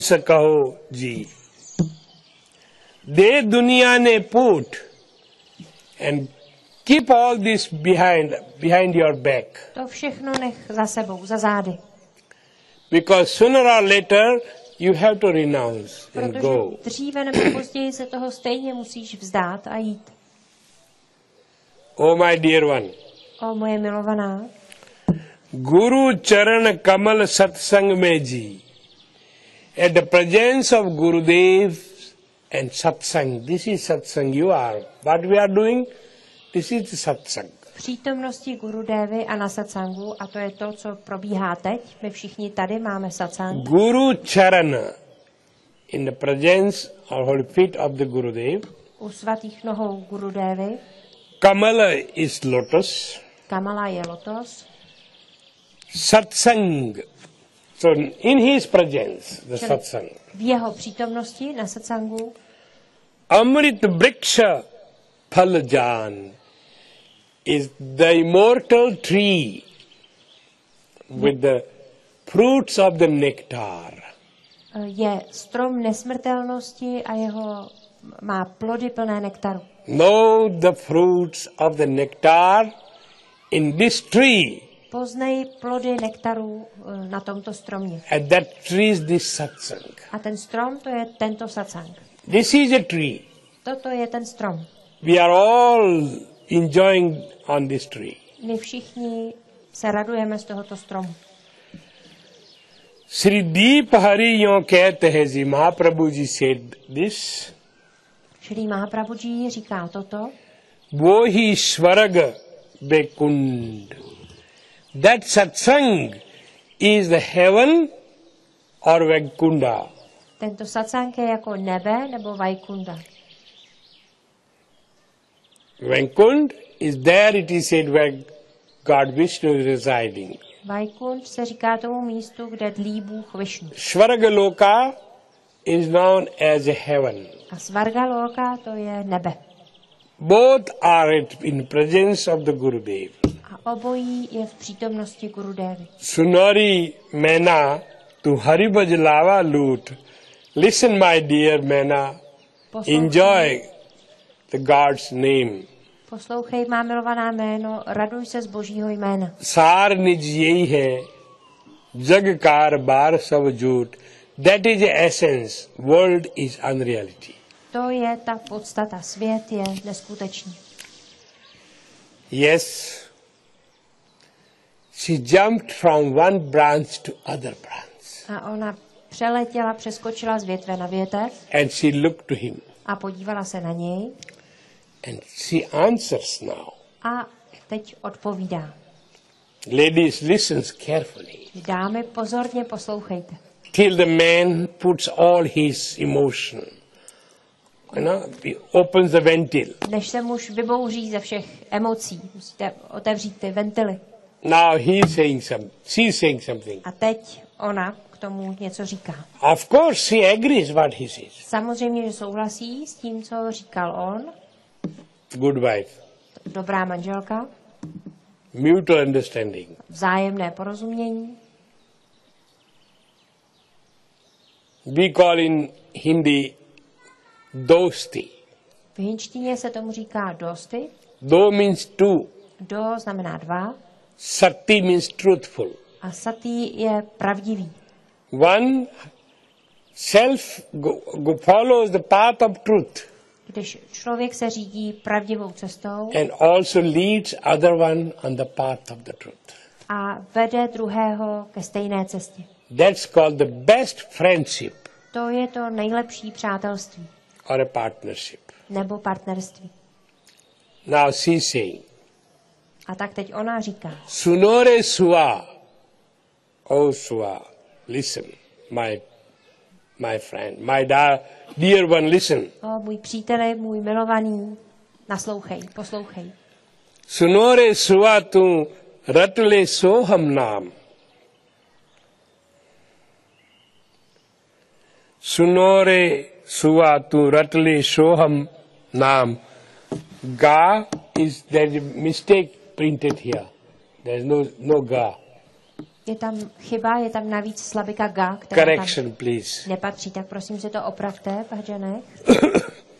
कहो जी, दे दुनिया ने put and keep all this behind your back. To všechno nech za sebou, za zády. Because sooner or later you have to renounce and go. Protože dříve nebo později se toho stejně musíš vzdát a jít. Oh my dear one. O moje milovaná. Guru Charan Kamal Satsang में जी, at the presence of Gurudev and Satsang, this is Satsang you are. What we are doing, this is the Satsang. V přítomnosti Gurudevy a na satsangu, a to je to, co probíhá teď, my všichni tady máme satsang. Guru Charan, in the presence or holy feet of the Gurudev. U svatých nohou Gurudevy. Kamala is lotus. Kamala je lotos. Satsang. So in his presence, the satsang. V jeho přítomnosti na satsangu. Amrit Vriksha Phaljan is the immortal tree with the fruits of the nectar. Je strom nesmrtelnosti a jeho má plody plné nektaru. Know the fruits of the nectar in this tree. Poznej plody nektaru na tomto stromě. And that tree is this satsang. A ten strom, to je tento satsang. This is a tree. Toto je ten strom. We are all enjoying on this tree. My všichni se radujeme z tohoto stromu. Sri Deep Hari yon कहते हैं जी, Mahaprabhu ji said this. Shri Mahaprabhuji říká toto. वो ही स्वर्ग बेकुंड. That satsang is the heaven or Vaikunda. Tento satsang je jako nebe nebo Vaikunda. Vaikund is there, it is said, where God Vishnu is residing. Vaikund se říká tomu místu, kde dlí Bůh Višnu. Svargaloka is known as a heaven. A Svargaloka to je nebe. Both are in presence of the Gurudev. A obojí je v přítomnosti Gurudevy. Sunari Mena, tu Hari Bhaj Lava Loot. Listen, my dear Mena, enjoy the God's name. Poslouchej, má milovaná jméno, raduj se z Božího jména. Sár nij yehi hai, jag kar bar sab jhoot. That is the essence. World is unreality. To je ta podstata. Svět je neskutečný. Yes. She jumped from one branch to other branch. A ona přeletěla, přeskočila z větve na větev. And she looked to him. A podívala se na něj. And she answers now. A teď odpovídá. Ladies, listen carefully. Dámy, pozorně poslouchejte. Till the man puts all his emotion. You know, he opens the ventil. Než se muž vybouří ze všech emocí, musíte otevřít ty ventily. Now he's saying something. She's saying something. A teď ona k tomu něco říká. Of course, she agrees what he says. Samozřejmě, že souhlasí s tím, co říkal on. Good wife. Dobrá manželka. Mutual understanding. Vzájemné porozumění. We call in Hindi dosti. V hinštině se tomu říká dosti. Do means two. Do znamená dva. Sati means truthful. A sati je pravdivý. One self follows the path of truth. Když člověk se řídí pravdivou cestou and also leads other one on the path of the truth. A vede druhého ke stejné cestě. That's called the best friendship. To je to nejlepší přátelství. Or a partnership. Nebo partnerství. Now she's saying. A tak teď ona říká. Sunore sua. Oh sua, listen, my friend, my dear one, listen. O můj příteli, můj milovaný, naslouchej, poslouchej. Sunore sua tu ratle soham naam. Sunore sua tu ratle soham naam. There is a mistake printed here. There is no ga. Je tam chyba, je tam navíc slabika ga, která tam Correction, please. nepatří. Tak prosím, že to opravte, Bhajanech.